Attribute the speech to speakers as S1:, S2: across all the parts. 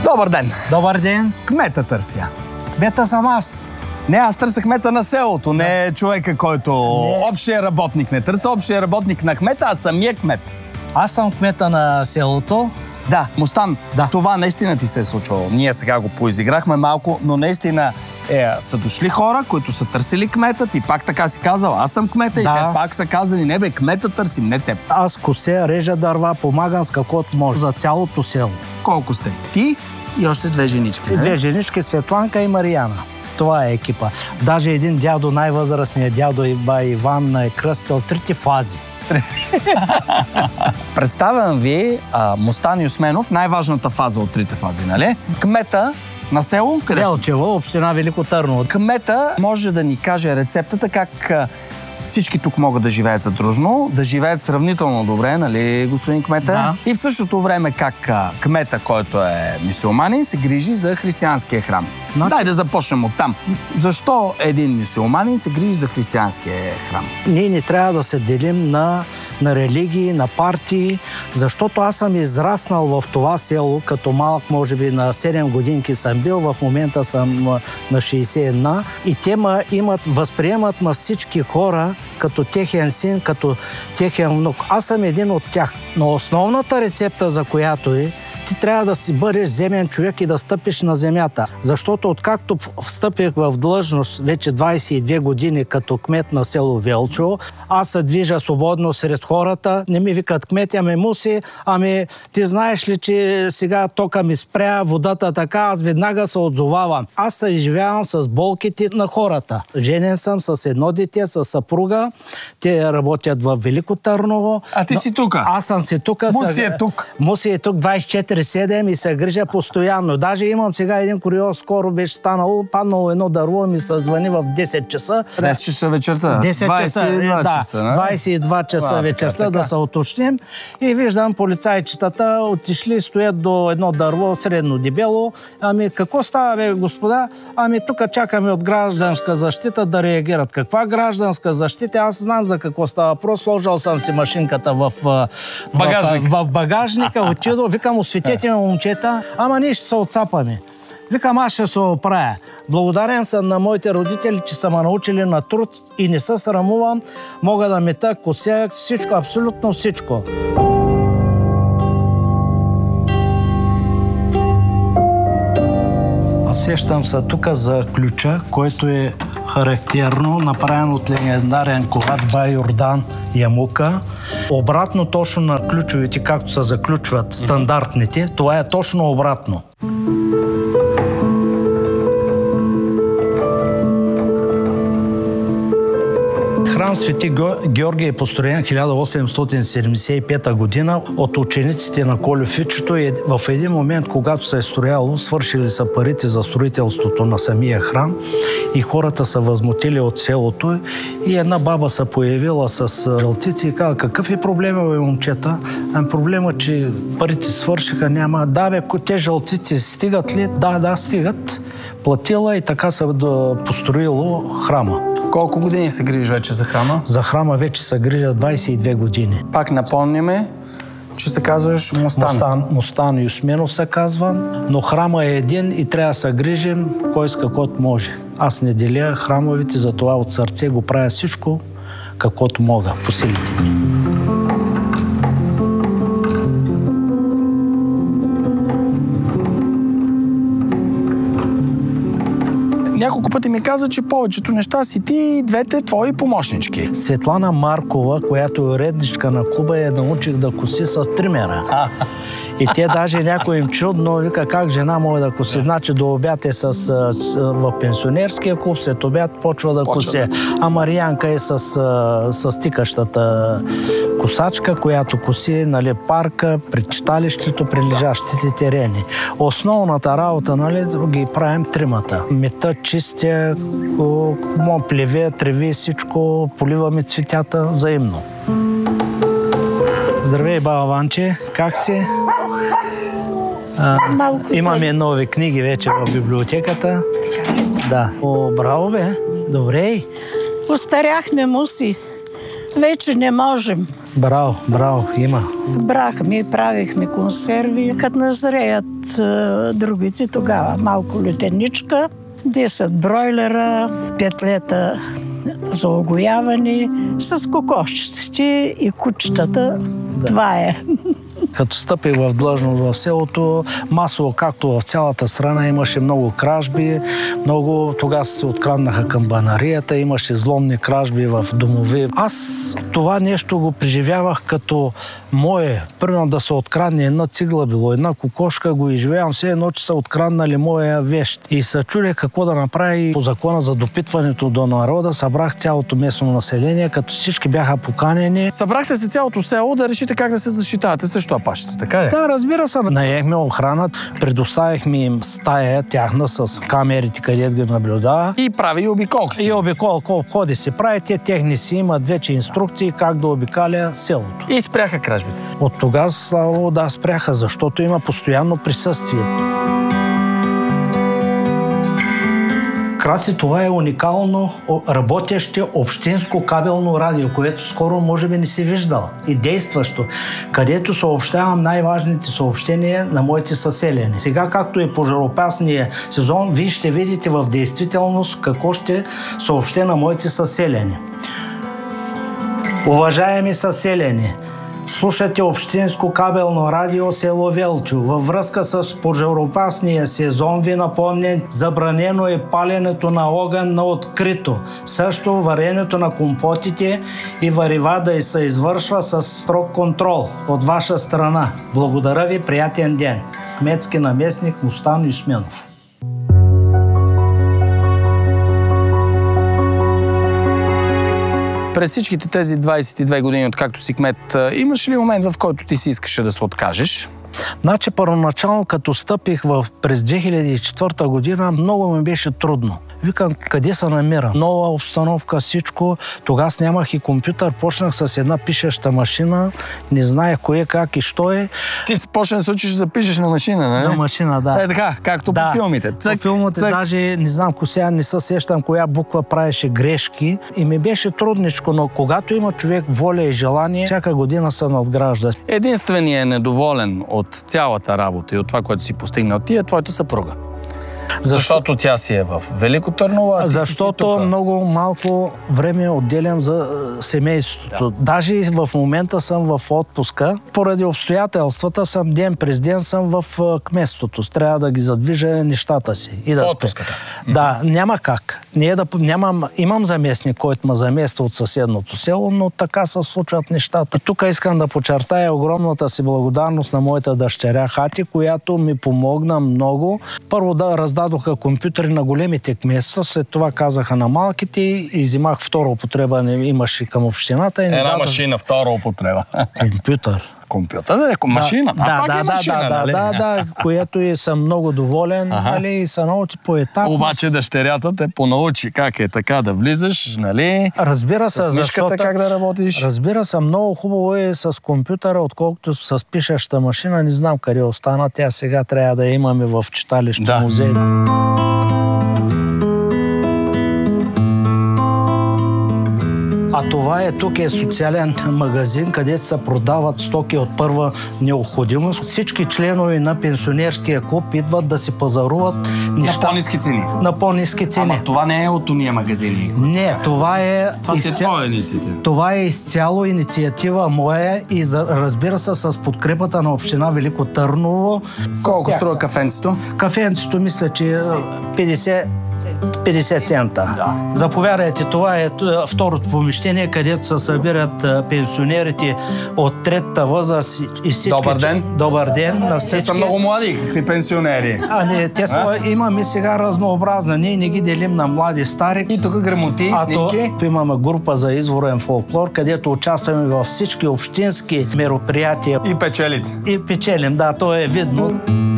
S1: Добър ден!
S2: Добър ден!
S1: Кмета търся.
S2: Кмета съм аз.
S1: Не, аз търся кмета на селото, не човека, който... Общия работник не търся, общия работник на кмета, аз самия кмет.
S2: Аз съм кмета на селото.
S1: Да, Мустан,
S2: да.
S1: Това наистина ти се е случвало. Ние сега го поизиграхме малко, но наистина са дошли хора, които са търсили кмета. Ти пак така си казал, аз съм кмета, и те пак са казали, не бе, кмета търсим, не теб.
S2: Аз кося, режа дърва, помагам с каквото може за цялото село.
S1: Колко сте? Ти и още две женички, не?
S2: Две женички, Светланка и Марияна. Това е екипа. Даже един дядо, най-възрастният дядо Иван, е кръстил 3 фази.
S1: Представям ви Мустан Юсменов, най-важната фаза от 3 фази, нали? Кмета на село, къде
S2: Делчево, община Велико Търново.
S1: Кмета може да ни каже рецептата как всички тук могат да живеят задружно, да живеят сравнително добре, нали, господин кмета?
S2: Да.
S1: И в същото време как кмета, който е мюсюлманин, се грижи за християнския храм. Дай да започнем оттам. Защо един мюсюлманин се грижи за християнския храм?
S2: Ние не трябва да се делим на религии, на партии, защото аз съм израснал в това село, като малък, може би на 7 годинки съм бил, в момента съм на 61 и те възприемат всички хора като техен син, като техен внук. Аз съм един от тях. Но основната рецепта, за която ти трябва да си бъдеш земен човек и да стъпиш на земята. Защото откакто встъпих в длъжност вече 22 години като кмет на село Велчо, аз се движа свободно сред хората. Не ми викат кмет, Муси, ти знаеш ли, че сега тока ми спря, водата така, аз веднага се отзовавам. Аз се изживявам с болките на хората. Женен съм с едно дете, с съпруга. Те работят в Велико Търново.
S1: А ти си тук?
S2: Аз съм си тук.
S1: Муси е тук.
S2: Муси е тук 24/7 и се грижа постоянно. Даже имам сега един куриоз, скоро беше станало, паднало едно дърво, ми се звъни в 10 часа.
S1: 10 часа вечерта?
S2: 10 часа, 22 часа вечерта, да се уточним. И виждам полицайчетата отишли, стоят до едно дърво, средно дебело. Какво става, бе, господа? Тук чакаме от гражданска защита да реагират. Каква гражданска защита? Аз знам за какво става въпрос. Сложил съм си машинката в багажника, отидох, викам, осветете ме, момчета, ние ще се отцапаме. Викам, аз ще се оправя. Благодарен съм на моите родители, че са ме научили на труд и не се срамувам. Мога да мета, кося, всичко, абсолютно всичко. Аз сещам се тук за ключа, който е характерно, направен от легендарен ковач бай Йордан Ямука. Обратно точно на ключовете, както се заключват стандартните, това е точно обратно. Храм Свети Георги е построен 1875 година от учениците на Колю Фичето и в един момент, когато се е строяло, свършили са парите за строителството на самия храм и хората са възмутили от селото и една баба се появила с жълтици и каза, какъв е проблема, бе, момчета? Проблема, че парите свършиха, няма. Да, бе, те жълтици стигат ли? Да, стигат. Платила и така се построило храма.
S1: Колко години се грижиш вече за храма?
S2: За храма вече се грижа 22 години.
S1: Пак напомняме, че се казваш Мустан.
S2: Мустан Юсменов се казвам, но храма е един и трябва да се грижим кой с каквото може. Аз не деля храмовите, затова от сърце го правя всичко, каквото мога, по силите ми.
S1: Няколко пъти ми каза, че повечето неща си ти и двете твои помощнички.
S2: Светлана Маркова, която е уредничка на клуба, я научих да коси с тримера. И те даже някой им чудно вика как жена може да коси. Значи до обяд е в пенсионерския клуб, след обяд почва да коси. А Мариянка е с тикащата косачка, която коси, нали, парка, пред читалището, прилежащите терени. Основната работа, нали, ги правим тримата. Мета, чистя, плеве, треви, всичко, поливаме цветята взаимно. Здравей, баба Ванче, как си? Имаме нови книги вече в библиотеката. Да. Браво, бе. Добре.
S3: Остаряхме, Муси. Вече не можем.
S2: Браво, браво, има.
S3: Брахме, правихме консерви. Като назреят другите, тогава малко лютеничка, 10 бройлера, 5 лета за огояване, с кокошчиците и кучетата. Да. Това е.
S2: Като стъпих в длъжност в селото, масово, както в цялата страна, имаше много кражби. Тогава се откраднаха камбанарията, имаше зломни кражби в домови. Аз това нещо го преживявах като мое. Примерно да се открадне една цигла, било една кокошка, го изживявам все едно, че са откраднали моя вещ. И се чудя какво да направи по закона за допитването до народа. Събрах цялото местно население, като всички бяха поканени.
S1: Събрахте се цялото село да решите как да се защитавате срещу апашите, така ли?
S2: Да, разбира се. Наехме охрана, предоставихме им стая тяхна с камерите, където ги наблюдава.
S1: И прави обиколки си.
S2: И обиколки се прави. Те техни си имат вече инструкции как да обикаля селото.
S1: И спряха кражбите.
S2: От тогава, слава, да, спряха, защото има постоянно присъствие. Краси, това е уникално работещо общинско кабелно радио, което скоро може би не си виждал и действащо, където съобщавам най-важните съобщения на моите съселени. Сега, както е пожароопасния сезон, вие ще видите в действителност какво ще съобщя на моите съселени. Уважаеми съселени, слушате общинско кабелно радио село Велчо. Във връзка с пожароопасния сезон ви напомням, забранено е паленето на огън на открито. Също варенето на компотите и варива да се извършва с строг контрол от ваша страна. Благодаря ви, приятен ден. Кметски наместник Мустан Юсменов.
S1: През всичките тези 22 години, откакто си кмет, имаш ли момент, в който ти си искаше да се откажеш?
S2: Значи, първоначално, като стъпих през 2004 година, много ми беше трудно. Викам, къде се намирам? Нова обстановка, всичко. Тогава нямах и компютър. Почнах с една пишеща машина. Не знаех кое, как и що е.
S1: Ти си почна да се учиш да пишеш на машина, нали?
S2: На машина, да.
S1: Е така, както по филмите.
S2: По филмите даже не знам, сега не се сещам коя буква правеше грешки. И ми беше трудничко, но когато има човек воля и желание, всяка година се надгражда.
S1: Единственият недоволен от цялата работа и от това, което си постигнал ти, е твоята съпруга. Защото тя си е в Велико Търново, а ти
S2: защото
S1: си
S2: много малко време отделям за семейството. Да. Даже и в момента съм в отпуска. Поради обстоятелствата съм ден през ден съм в кметството. Трябва да ги задвижа нещата си.
S1: В отпуската?
S2: Да, няма как. Имам заместник, който ме замества от съседното село, но така се случват нещата. Тук искам да подчертая огромната си благодарност на моята дъщеря Хати, която ми помогна много. Първо да раздадоха компютъри на големите кметства, след това казаха на малките и взимах втора употреба, имаше към общината.
S1: Една машина, втора употреба.
S2: Компютър,
S1: машина. Пак е машина, нали?
S2: Да, което и съм много доволен, нали, и са научи поетапно.
S1: Обаче дъщерята те понаучи как е така да влизаш, нали?
S2: Разбира се,
S1: с мишката как да работиш.
S2: Разбира се, много хубаво е с компютъра, отколкото с пишеща машина. Не знам къде остана. Тя сега трябва да я имаме в читалище, музей. А това тук е социален магазин, където се продават стоки от първа необходимост. Всички членове на пенсионерския клуб идват да си пазаруват неща.
S1: На по-ниски цени?
S2: На по-ниски цени.
S1: Ама това не е от уния магазини?
S2: Не, това е...
S1: Това си е твоя инициатива?
S2: Това е изцяло инициатива моя и разбира се с подкрепата на община Велико Търново.
S1: Колко струва кафенцето?
S2: Кафенцето мисля, че 50 цента. Да. Заповядайте, това е второто помещение, където се събират пенсионерите от третата възраст и всички...
S1: Добър ден!
S2: Добър ден на всички.
S1: Те са много млади, какви пенсионери.
S2: Те са, имаме сега разнообразна. Ние не ги делим на млади, стари.
S1: И тук грамоти, снимки.
S2: Имаме група за изворен фолклор, където участваме във всички общински мероприятия.
S1: И печелите.
S2: И печелим, да, то е видно.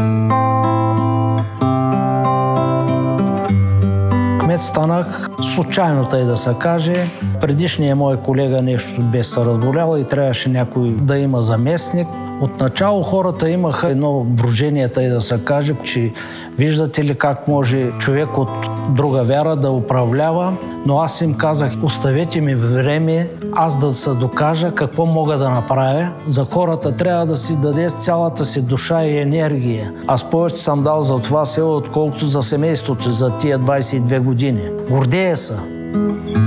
S2: Кмет станах случайно, тъй да се каже. Предишният мой колега нещо бе се разболял и трябваше някой да има заместник. Отначало хората имаха едно брожение, тъй да се каже, че виждате ли как може човек от друга вяра да управлява, но аз им казах, оставете ми време, аз да се докажа какво мога да направя. За хората трябва да си даде цялата си душа и енергия. Аз повече съм дал за това село, отколкото за семейството за тия 22 години. Гордея се.